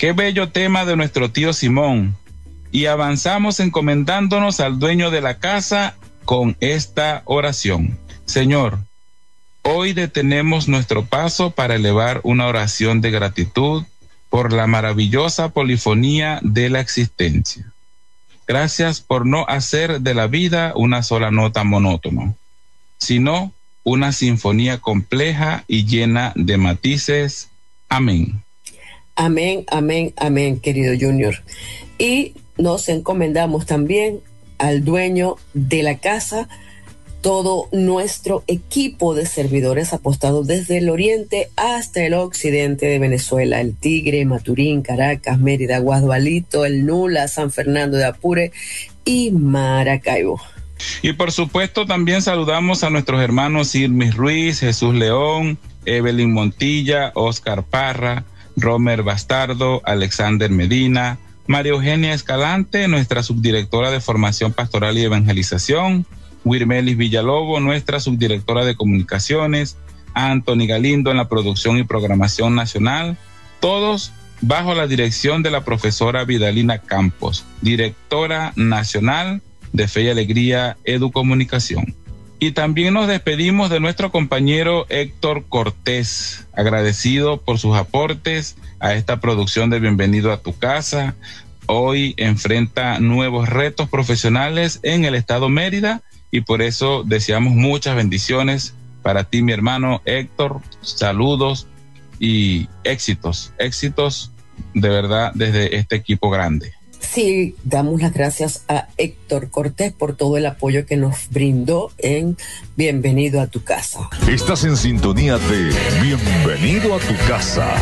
Qué bello tema de nuestro tío Simón. Y avanzamos encomendándonos al dueño de la casa con esta oración. Señor, hoy detenemos nuestro paso para elevar una oración de gratitud por la maravillosa polifonía de la existencia. Gracias por no hacer de la vida una sola nota monótona, sino una sinfonía compleja y llena de matices. Amén. Amén, amén, amén, querido Junior. Y nos encomendamos también al dueño de la casa, todo nuestro equipo de servidores apostados desde el oriente hasta el occidente de Venezuela, el Tigre, Maturín, Caracas, Mérida, Guadualito, el Nula, San Fernando de Apure y Maracaibo. Y por supuesto también saludamos a nuestros hermanos Irmis Ruiz, Jesús León, Evelyn Montilla, Oscar Parra, Romer Bastardo, Alexander Medina, María Eugenia Escalante, nuestra subdirectora de Formación Pastoral y Evangelización, Wirmelis Villalobo, nuestra subdirectora de Comunicaciones, Anthony Galindo en la producción y programación nacional, todos bajo la dirección de la profesora Vidalina Campos, directora nacional de Fe y Alegría Educomunicación. Y también nos despedimos de nuestro compañero Héctor Cortés, agradecido por sus aportes a esta producción de Bienvenido a tu Casa. Hoy enfrenta nuevos retos profesionales en el estado Mérida y por eso deseamos muchas bendiciones para ti, mi hermano Héctor. Saludos y éxitos de verdad desde este equipo grande. Sí, damos las gracias a Héctor Cortés por todo el apoyo que nos brindó en Bienvenido a tu Casa. Estás en sintonía de Bienvenido a tu Casa.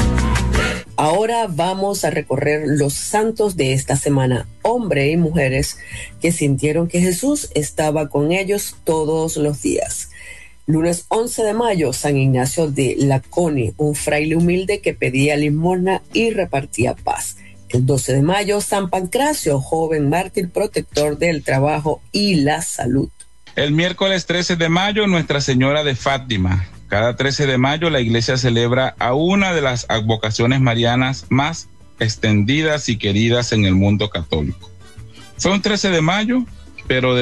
Ahora vamos a recorrer los santos de esta semana, hombres y mujeres que sintieron que Jesús estaba con ellos todos los días. Lunes 11 de mayo, San Ignacio de Laconi, un fraile humilde que pedía limosna y repartía paz. El 12 de mayo, San Pancracio, joven mártir protector del trabajo y la salud. El miércoles 13 de mayo, Nuestra Señora de Fátima. Cada 13 de mayo la iglesia celebra a una de las advocaciones marianas más extendidas y queridas en el mundo católico. Fue un 13 de mayo, pero de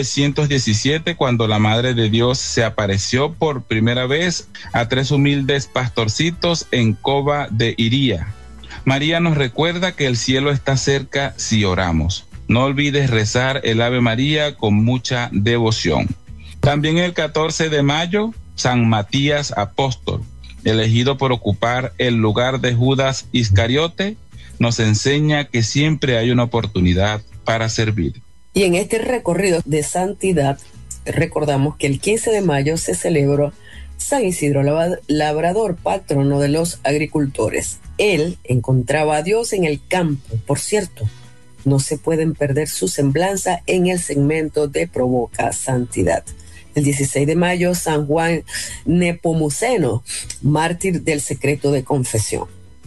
1917, cuando la Madre de Dios se apareció por primera vez a 3 humildes pastorcitos en Cova de Iría. María nos recuerda que el cielo está cerca si oramos. No olvides rezar el Ave María con mucha devoción. También el 14 de mayo, San Matías Apóstol, elegido por ocupar el lugar de Judas Iscariote, nos enseña que siempre hay una oportunidad para servir. Y en este recorrido de santidad, recordamos que el 15 de mayo se celebró San Isidro Labrador, patrono de los agricultores. Él encontraba a Dios en el campo. Por cierto, no se pueden perder su semblanza en el segmento de Provoca Santidad. El 16 de mayo, San Juan Nepomuceno, mártir del secreto de confesión.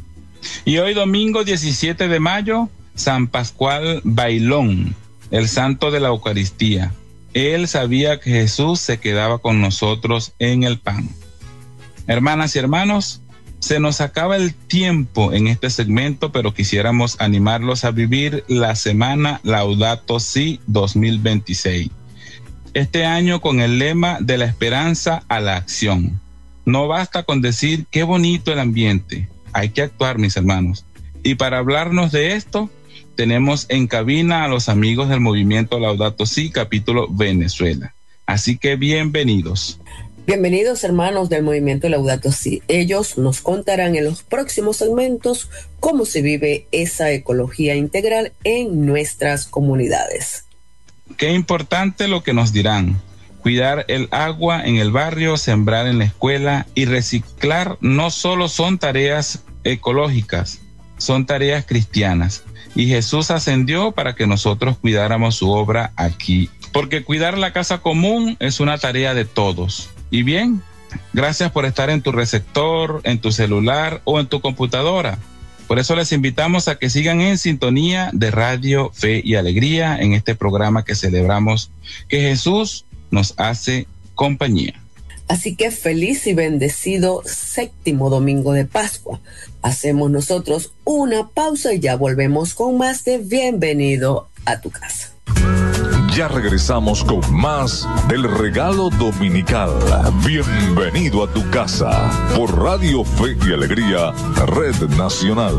Y hoy domingo 17 de mayo, San Pascual Bailón, el santo de la Eucaristía. Él sabía que Jesús se quedaba con nosotros en el pan. Hermanas y hermanos, se nos acaba el tiempo en este segmento, pero quisiéramos animarlos a vivir la semana Laudato Si 2026. Este año con el lema de la esperanza a la acción. No basta con decir qué bonito el ambiente, hay que actuar, mis hermanos. Y para hablarnos de esto, tenemos en cabina a los amigos del movimiento Laudato Si, capítulo Venezuela. Así que bienvenidos. Bienvenidos, hermanos del movimiento Laudato Si. Ellos nos contarán en los próximos segmentos cómo se vive esa ecología integral en nuestras comunidades. Qué importante lo que nos dirán. Cuidar el agua en el barrio, sembrar en la escuela y reciclar no solo son tareas ecológicas, son tareas cristianas. Y Jesús ascendió para que nosotros cuidáramos su obra aquí. Porque cuidar la casa común es una tarea de todos. Y bien, gracias por estar en tu receptor, en tu celular o en tu computadora. Por eso les invitamos a que sigan en sintonía de Radio Fe y Alegría en este programa que celebramos que Jesús nos hace compañía. Así que feliz y bendecido séptimo domingo de Pascua. Hacemos nosotros una pausa y ya volvemos con más de Bienvenido a tu casa. Ya regresamos con más del regalo dominical. Bienvenido a tu casa por Radio Fe y Alegría, Red Nacional.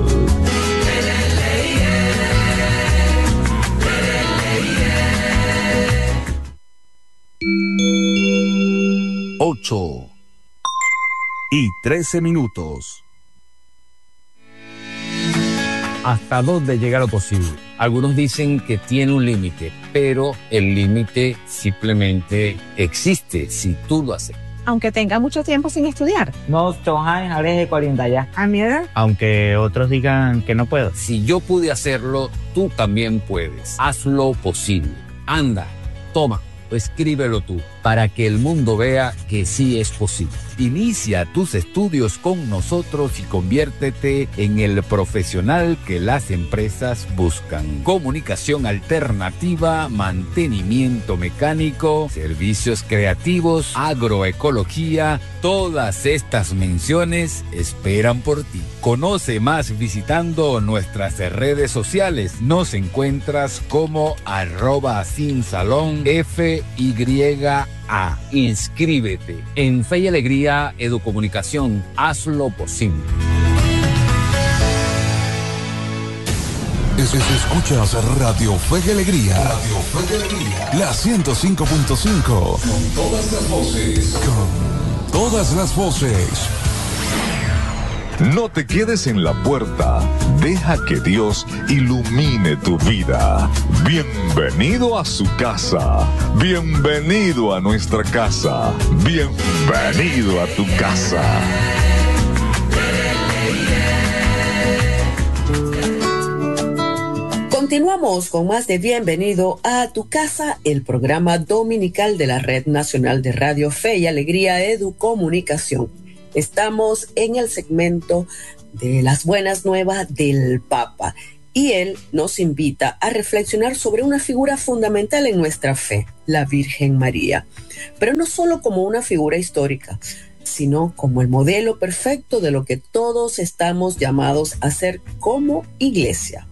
8:13. ¿Hasta dónde llega lo posible? Algunos dicen que tiene un límite, pero el límite simplemente existe si tú lo haces. Aunque tenga mucho tiempo sin estudiar. Aunque otros digan que no puedo. Si yo pude hacerlo, tú también puedes. Hazlo posible. Anda, toma, escríbelo tú, para que el mundo vea que sí es posible. Inicia tus estudios con nosotros y conviértete en el profesional que las empresas buscan. Comunicación alternativa, mantenimiento mecánico, servicios creativos, agroecología, todas estas menciones esperan por ti. Conoce más visitando nuestras redes sociales. Nos encuentras como @sinsalonfya. Inscríbete en Fe y Alegría Educomunicación. Hazlo posible. Escuchas Radio Fe y Alegría. Radio Fe y Alegría. La 105.5. Con todas las voces. Con todas las voces. No te quedes en la puerta. Deja que Dios ilumine tu vida. Bienvenido a su casa. Bienvenido a nuestra casa. Bienvenido a tu casa. Continuamos con más de Bienvenido a tu casa, el programa dominical de la Red Nacional de Radio Fe y Alegría Educomunicación. Estamos en el segmento de las buenas nuevas del Papa y él nos invita a reflexionar sobre una figura fundamental en nuestra fe, la Virgen María, pero no solo como una figura histórica, sino como el modelo perfecto de lo que todos estamos llamados a ser como iglesia.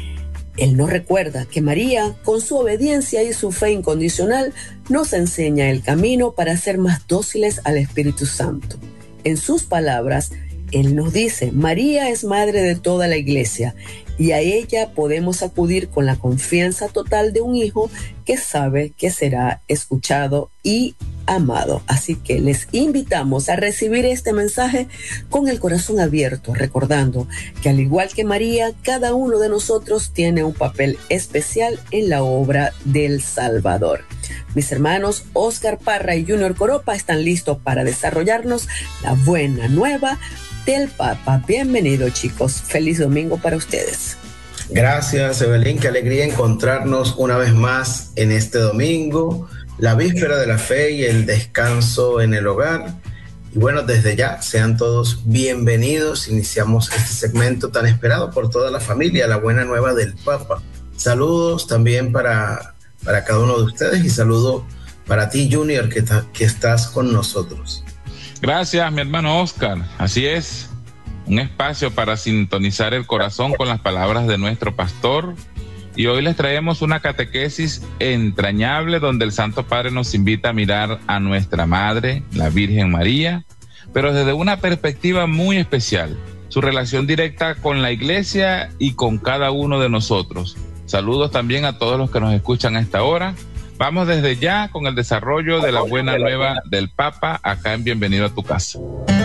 Él nos recuerda que María, con su obediencia y su fe incondicional, nos enseña el camino para ser más dóciles al Espíritu Santo. En sus palabras, él nos dice: María es madre de toda la iglesia y a ella podemos acudir con la confianza total de un hijo que sabe que será escuchado y amado. Así que les invitamos a recibir este mensaje con el corazón abierto, recordando que al igual que María, cada uno de nosotros tiene un papel especial en la obra del Salvador. Mis hermanos Oscar Parra y Junior Coropa están listos para desarrollarnos la buena nueva del Papa. Bienvenidos, chicos. Feliz domingo para ustedes. Gracias, Evelyn. Qué alegría encontrarnos una vez más en este domingo, la víspera de la fe y el descanso en el hogar. Y bueno, desde ya, sean todos bienvenidos. Iniciamos este segmento tan esperado por toda la familia, la buena nueva del Papa. Saludos también para cada uno de ustedes y saludo para ti, Junior, que estás con nosotros. Gracias, mi hermano Oscar. Así es, un espacio para sintonizar el corazón con las palabras de nuestro pastor. Y hoy les traemos una catequesis entrañable donde el Santo Padre nos invita a mirar a nuestra Madre, la Virgen María, pero desde una perspectiva muy especial, su relación directa con la Iglesia y con cada uno de nosotros. Saludos también a todos los que nos escuchan a esta hora. Vamos desde ya con el desarrollo de la buena nueva del Papa, acá en Bienvenido a tu casa.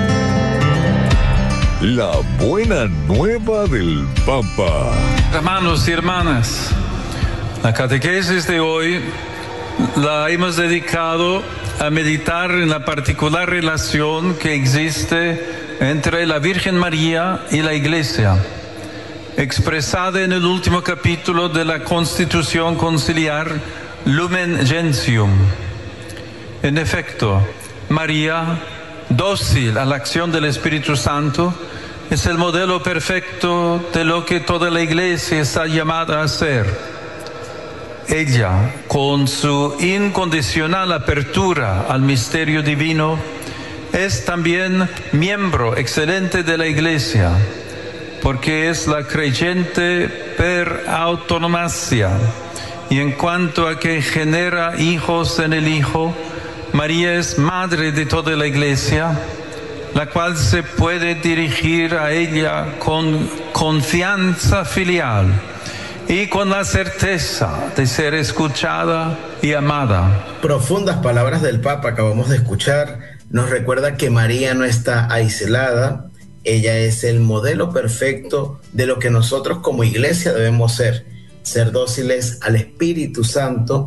La buena nueva del Papa. Hermanos y hermanas, la catequesis de hoy la hemos dedicado a meditar en la particular relación que existe entre la Virgen María y la Iglesia, expresada en el último capítulo de la Constitución Conciliar Lumen Gentium. En efecto, María, dócil a la acción del Espíritu Santo, es el modelo perfecto de lo que toda la Iglesia está llamada a ser. Ella, con su incondicional apertura al misterio divino, es también miembro excelente de la Iglesia, porque es la creyente per autonomacia. Y en cuanto a que genera hijos en el Hijo, María es madre de toda la Iglesia, la cual se puede dirigir a ella con confianza filial y con la certeza de ser escuchada y amada. Profundas palabras del Papa acabamos de escuchar. Nos recuerda que María no está aislada. Ella es el modelo perfecto de lo que nosotros como iglesia debemos ser dóciles al Espíritu Santo.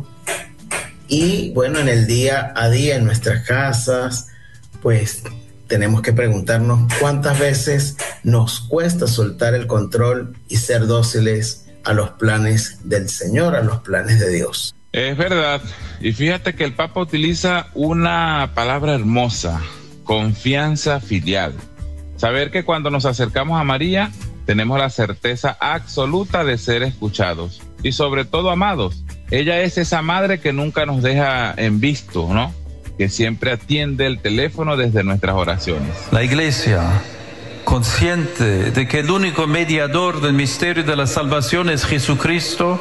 Y bueno, en el día a día, en nuestras casas, pues tenemos que preguntarnos cuántas veces nos cuesta soltar el control y ser dóciles a los planes del Señor, a los planes de Dios. Es verdad. Y fíjate que el Papa utiliza una palabra hermosa: confianza filial. Saber que cuando nos acercamos a María, tenemos la certeza absoluta de ser escuchados y sobre todo amados. Ella es esa madre que nunca nos deja en visto, ¿no? Que siempre atiende el teléfono desde nuestras oraciones. La Iglesia, consciente de que el único mediador del misterio de la salvación es Jesucristo,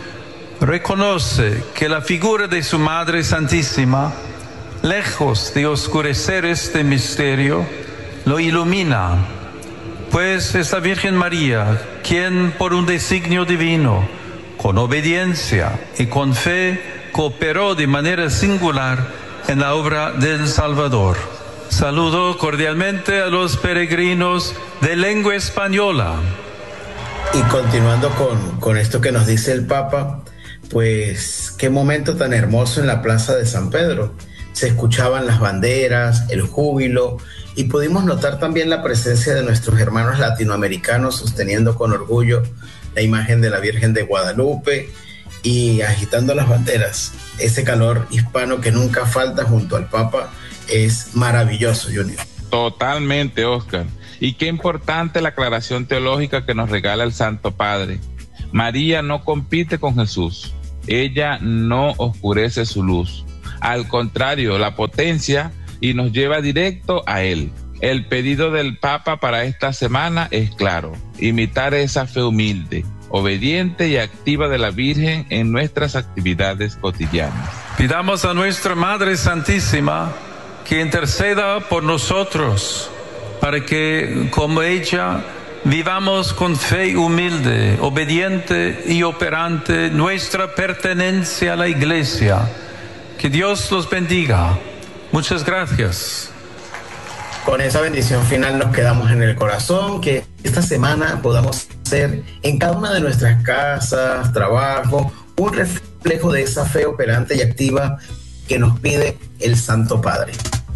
reconoce que la figura de su Madre Santísima, lejos de oscurecer este misterio, lo ilumina, pues es la Virgen María quien, por un designio divino, con obediencia y con fe, cooperó de manera singular en la obra del Salvador. Saludo cordialmente a los peregrinos de lengua española. Y continuando con esto que nos dice el Papa, pues qué momento tan hermoso en la Plaza de San Pedro. Se escuchaban las banderas, el júbilo, y pudimos notar también la presencia de nuestros hermanos latinoamericanos sosteniendo con orgullo la imagen de la Virgen de Guadalupe y agitando las banderas. Ese calor hispano que nunca falta junto al Papa es maravilloso, Junior. Totalmente, Oscar. Y qué importante la aclaración teológica que nos regala el Santo Padre. María no compite con Jesús. Ella no oscurece su luz. Al contrario, la potencia y nos lleva directo a Él. El pedido del Papa para esta semana es claro: imitar esa fe humilde, obediente y activa de la Virgen en nuestras actividades cotidianas. Pidamos a nuestra Madre Santísima que interceda por nosotros, para que, como ella, vivamos con fe humilde, obediente y operante nuestra pertenencia a la Iglesia. Que Dios los bendiga. Muchas gracias. Con esa bendición final nos quedamos en el corazón, que esta semana podamos ser en cada una de nuestras casas, trabajo, un reflejo de esa fe operante y activa que nos pide el Santo Padre.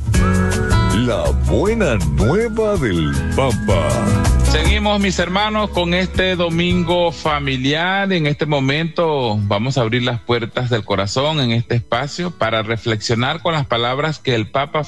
La buena nueva del Papa. Seguimos, mis hermanos, con este domingo familiar. En este momento vamos a abrir las puertas del corazón en este espacio para reflexionar con las palabras que el Papa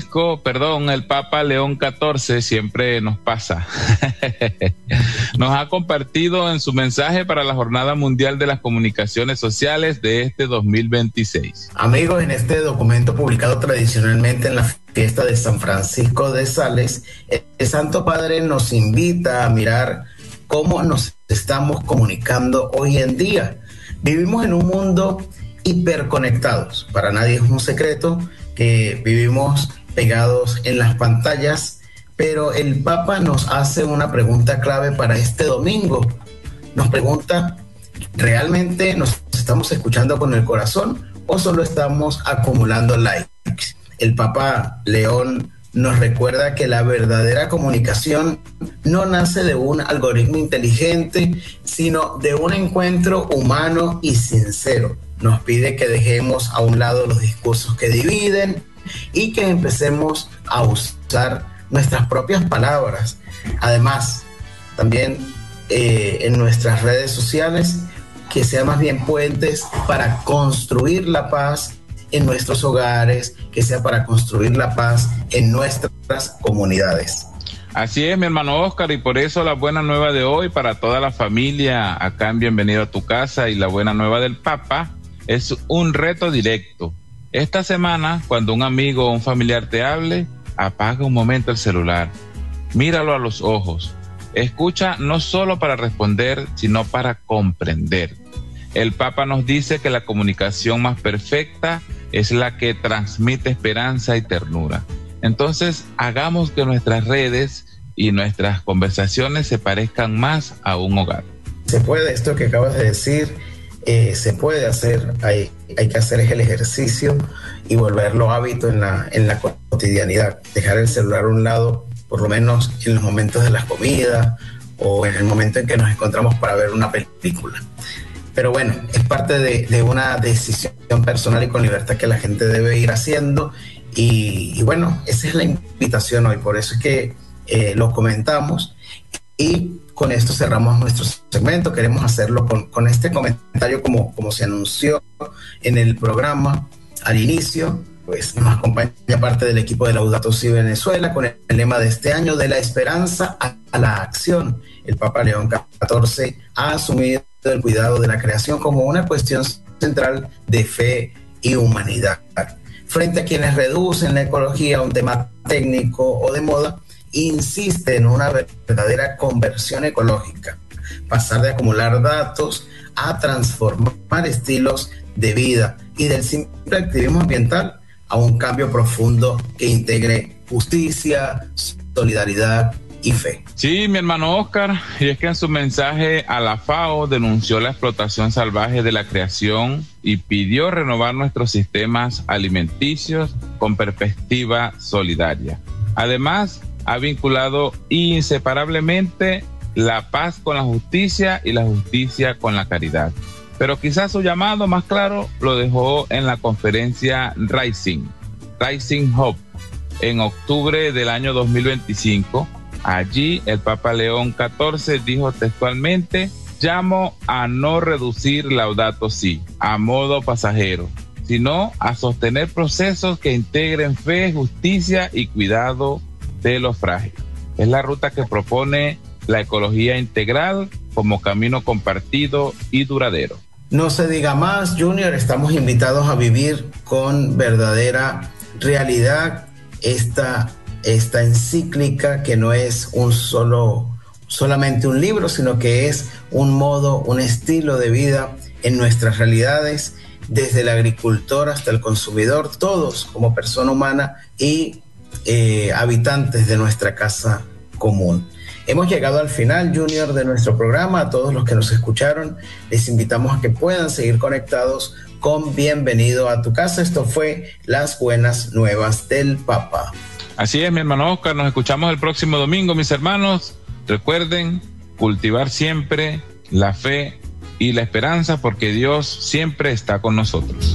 León XIV, siempre nos pasa, nos ha compartido en su mensaje para la Jornada Mundial de las Comunicaciones Sociales de este 2026. Amigos, en este documento publicado tradicionalmente en la fiesta de San Francisco de Sales, el Santo Padre nos invita a mirar cómo nos estamos comunicando hoy en día. Vivimos en un mundo hiperconectados. Para nadie es un secreto que vivimos pegados en las pantallas, pero el Papa nos hace una pregunta clave para este domingo. Nos pregunta, ¿realmente nos estamos escuchando con el corazón o solo estamos acumulando likes? El Papa León nos recuerda que la verdadera comunicación no nace de un algoritmo inteligente, sino de un encuentro humano y sincero. Nos pide que dejemos a un lado los discursos que dividen y que empecemos a usar nuestras propias palabras. Además, también en nuestras redes sociales, que sean más bien puentes para construir la paz en nuestros hogares, que sea para construir la paz en nuestras comunidades. Así es, mi hermano Oscar, y por eso la buena nueva de hoy para toda la familia acá en Bienvenido a tu Casa, y la buena nueva del Papa es un reto directo. Esta semana, cuando un amigo o un familiar te hable, apaga un momento el celular, míralo a los ojos, escucha no solo para responder, sino para comprender. El Papa nos dice que la comunicación más perfecta es la que transmite esperanza y ternura. Entonces, hagamos que nuestras redes y nuestras conversaciones se parezcan más a un hogar. Se puede, esto que acabas de decir, se puede hacer, hay que hacer el ejercicio y volverlo hábito en la cotidianidad. Dejar el celular a un lado, por lo menos en los momentos de las comidas o en el momento en que nos encontramos para ver una película. Pero bueno, es parte de una decisión personal y con libertad que la gente debe ir haciendo. Y bueno, esa es la invitación hoy, por eso es que lo comentamos. Y con esto cerramos nuestro segmento. Queremos hacerlo con este comentario como se anunció en el programa al inicio. Pues nos acompaña parte del equipo de Laudato Si Venezuela con el lema de este año: de la esperanza a la acción. El Papa León XIV ha asumido el cuidado de la creación como una cuestión central de fe y humanidad. Frente a quienes reducen la ecología a un tema técnico o de moda, insiste en una verdadera conversión ecológica, pasar de acumular datos a transformar estilos de vida y del simple activismo ambiental a un cambio profundo que integre justicia, solidaridad y fe. Sí, mi hermano Oscar, y es que en su mensaje a la FAO denunció la explotación salvaje de la creación y pidió renovar nuestros sistemas alimenticios con perspectiva solidaria. Además, ha vinculado inseparablemente la paz con la justicia y la justicia con la caridad. Pero quizás su llamado más claro lo dejó en la conferencia Rising Hope, en octubre del año 2025. Allí el Papa León XIV dijo textualmente: llamo a no reducir Laudato Si a modo pasajero, sino a sostener procesos que integren fe, justicia y cuidado de los frágiles. Es la ruta que propone la ecología integral como camino compartido y duradero. No se diga más, Junior, estamos invitados a vivir con verdadera realidad esta encíclica, que no es solamente un libro, sino que es un modo, un estilo de vida en nuestras realidades, desde el agricultor hasta el consumidor, todos como persona humana y habitantes de nuestra casa común. Hemos llegado al final, Junior, de nuestro programa. A todos los que nos escucharon, les invitamos a que puedan seguir conectados con Bienvenido a tu Casa. Esto fue Las Buenas Nuevas del Papa. Así es, mi hermano Oscar, nos escuchamos el próximo domingo, mis hermanos. Recuerden cultivar siempre la fe y la esperanza, porque Dios siempre está con nosotros.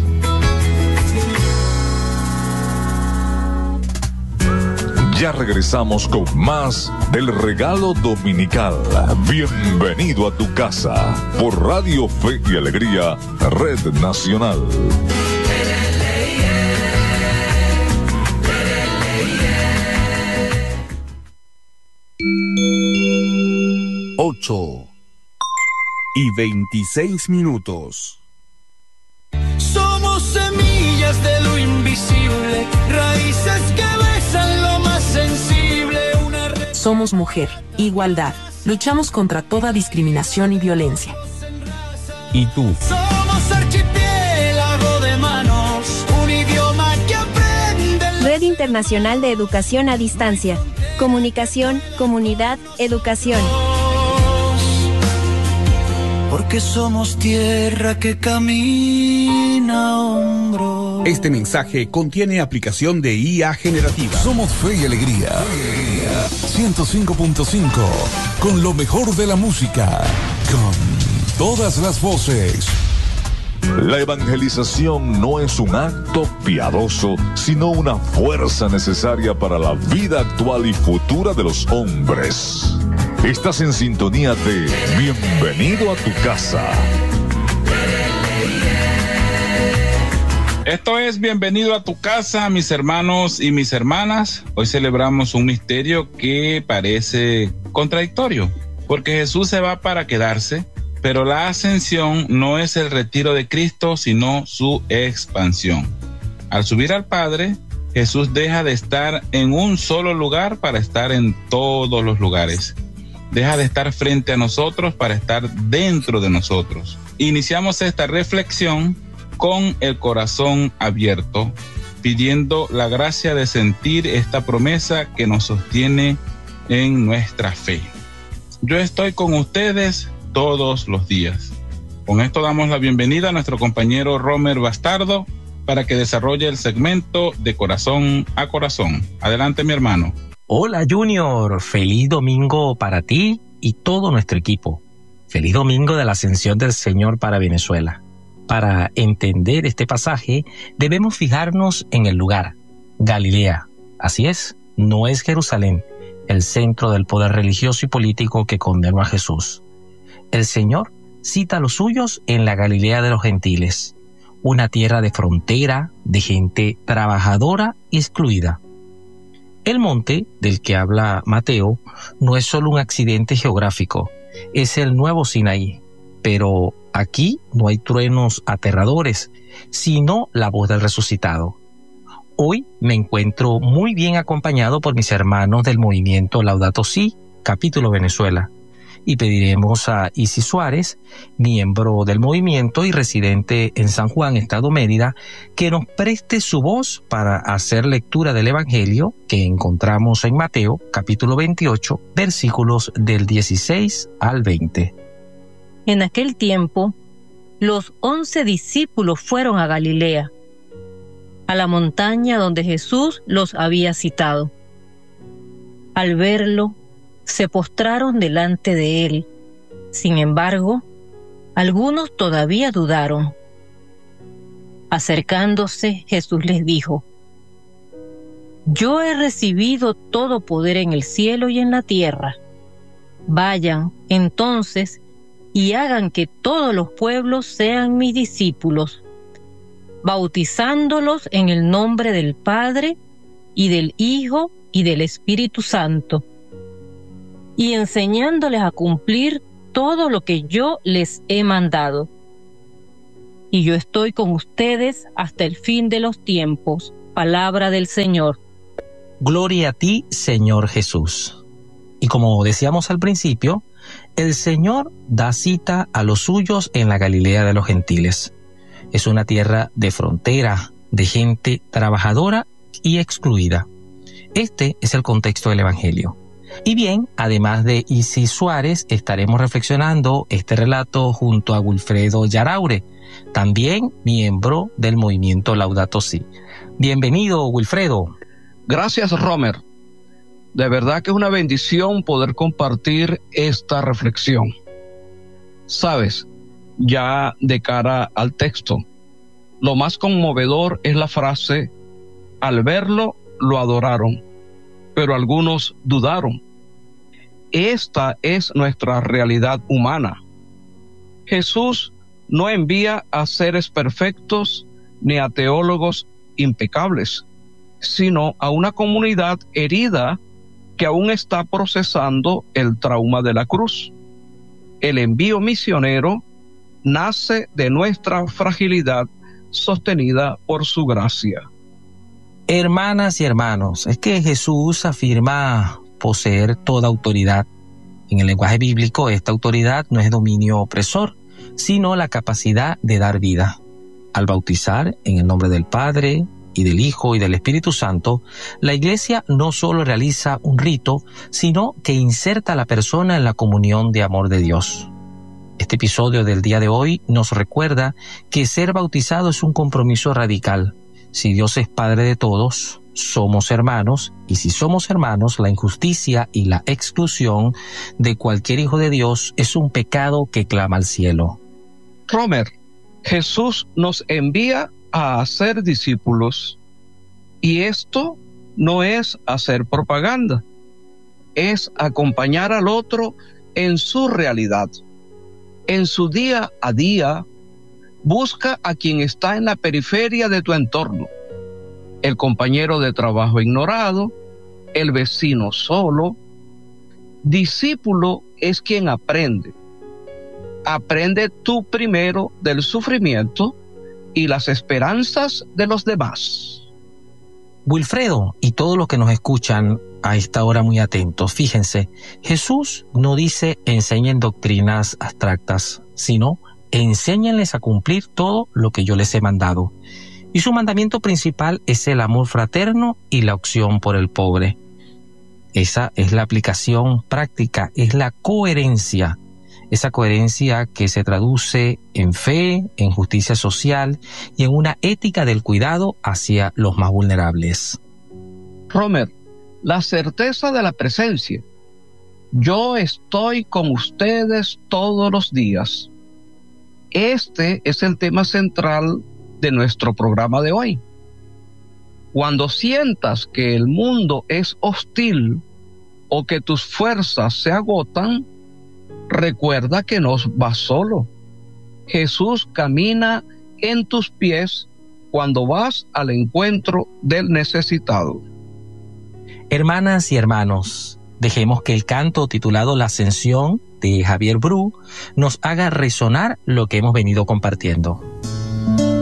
Ya regresamos con más del regalo dominical. Bienvenido a tu casa por Radio Fe y Alegría, Red Nacional. 8:26. Somos semillas de lo invisible, raíces que besan lo más sensible. Somos mujer, igualdad. Luchamos contra toda discriminación y violencia. ¿Y tú? Somos archipiélago de manos, un idioma que aprende. Red Internacional de Educación a Distancia. Comunicación, comunidad, educación. Porque somos tierra que camina a hombros. Este mensaje contiene aplicación de IA generativa. Somos Fe y Alegría. 105.5. Con lo mejor de la música. Con todas las voces. La evangelización no es un acto piadoso, sino una fuerza necesaria para la vida actual y futura de los hombres. Estás en sintonía de Bienvenido a tu Casa. Esto es Bienvenido a tu Casa, mis hermanos y mis hermanas. Hoy celebramos un misterio que parece contradictorio, porque Jesús se va para quedarse, pero la ascensión no es el retiro de Cristo, sino su expansión. Al subir al Padre, Jesús deja de estar en un solo lugar para estar en todos los lugares. Deja de estar frente a nosotros para estar dentro de nosotros. Iniciamos esta reflexión con el corazón abierto, pidiendo la gracia de sentir esta promesa que nos sostiene en nuestra fe. Yo estoy con ustedes todos los días. Con esto damos la bienvenida a nuestro compañero Romer Bastardo para que desarrolle el segmento de Corazón a Corazón. Adelante, mi hermano. Hola, Junior. Feliz domingo para ti y todo nuestro equipo. Feliz domingo de la ascensión del Señor para Venezuela. Para entender este pasaje, debemos fijarnos en el lugar, Galilea. Así es, no es Jerusalén, el centro del poder religioso y político que condenó a Jesús. El Señor cita a los suyos en la Galilea de los gentiles, una tierra de frontera, de gente trabajadora y excluida. El monte del que habla Mateo no es solo un accidente geográfico, es el nuevo Sinaí, pero aquí no hay truenos aterradores, sino la voz del resucitado. Hoy me encuentro muy bien acompañado por mis hermanos del movimiento Laudato Si, capítulo Venezuela, y pediremos a Isis Suárez, miembro del movimiento y residente en San Juan, Estado Mérida, que nos preste su voz para hacer lectura del Evangelio que encontramos en Mateo, capítulo 28, versículos del 16 al 20. En aquel tiempo, los 11 discípulos fueron a Galilea, a la montaña donde Jesús los había citado. Al verlo, se postraron delante de él. Sin embargo, algunos todavía dudaron. Acercándose, Jesús les dijo: Yo he recibido todo poder en el cielo y en la tierra. Vayan, entonces, y hagan que todos los pueblos sean mis discípulos, bautizándolos en el nombre del Padre, y del Hijo, y del Espíritu Santo, y enseñándoles a cumplir todo lo que yo les he mandado. Y yo estoy con ustedes hasta el fin de los tiempos. Palabra del Señor. Gloria a ti, Señor Jesús. Y como decíamos al principio, el Señor da cita a los suyos en la Galilea de los gentiles. Es una tierra de frontera, de gente trabajadora y excluida. Este es el contexto del Evangelio. Y bien, además de Isis Suárez, estaremos reflexionando este relato junto a Wilfredo Yaraure, también miembro del movimiento Laudato Si. Bienvenido, Wilfredo. Gracias, Romer. De verdad que es una bendición poder compartir esta reflexión. Sabes, ya de cara al texto, lo más conmovedor es la frase: al verlo, lo adoraron, pero algunos dudaron. Esta es nuestra realidad humana. Jesús no envía a seres perfectos ni a teólogos impecables, sino a una comunidad herida que aún está procesando el trauma de la cruz. El envío misionero nace de nuestra fragilidad sostenida por su gracia. Hermanas y hermanos, es que Jesús afirma poseer toda autoridad. En el lenguaje bíblico, esta autoridad no es dominio opresor, sino la capacidad de dar vida. Al bautizar en el nombre del Padre y del Hijo y del Espíritu Santo, la Iglesia no solo realiza un rito, sino que inserta a la persona en la comunión de amor de Dios. Este episodio del día de hoy nos recuerda que ser bautizado es un compromiso radical. Si Dios es Padre de todos, somos hermanos, y si somos hermanos, la injusticia y la exclusión de cualquier hijo de Dios es un pecado que clama al cielo. Romer, Jesús nos envía a hacer discípulos, y esto no es hacer propaganda, es acompañar al otro en su realidad, en su día a día. Busca a quien está en la periferia de tu entorno, el compañero de trabajo ignorado, el vecino solo. Discípulo es quien aprende. Aprende tú primero del sufrimiento y las esperanzas de los demás. Wilfredo y todos los que nos escuchan a esta hora muy atentos, fíjense, Jesús no dice enseñen doctrinas abstractas, sino enséñenles a cumplir todo lo que yo les he mandado. Y su mandamiento principal es el amor fraterno y la opción por el pobre. Esa es la aplicación práctica, es la coherencia. Esa coherencia que se traduce en fe, en justicia social y en una ética del cuidado hacia los más vulnerables. Romer, la certeza de la presencia. Yo estoy con ustedes todos los días. Este es el tema central de nuestro programa de hoy. Cuando sientas que el mundo es hostil o que tus fuerzas se agotan, recuerda que no vas solo. Jesús camina en tus pies cuando vas al encuentro del necesitado. Hermanas y hermanos, dejemos que el canto titulado La Ascensión de Javier Bru nos haga resonar lo que hemos venido compartiendo.